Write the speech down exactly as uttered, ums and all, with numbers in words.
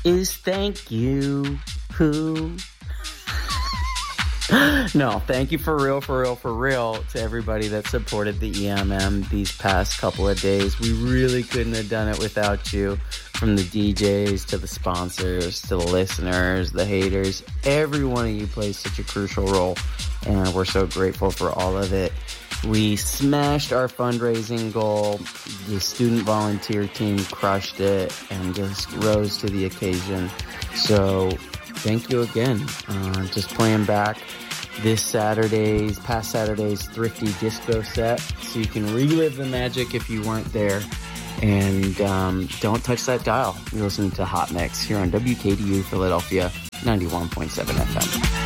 is thank you. Who? No, thank you for real, for real, for real to everybody that supported the E M M these past couple of days. We really couldn't have done it without you. From the D Js to the sponsors to the listeners, the haters, every one of you plays such a crucial role, and we're so grateful for all of it. We smashed our fundraising goal. The student volunteer team crushed it and just rose to the occasion. So thank you again. Uh, just playing back this Saturday's, past Saturday's Thrifty Disco set so you can relive the magic if you weren't there. And um, don't touch that dial. You're listening to Hot Mix here on W K D U Philadelphia, ninety-one point seven F M.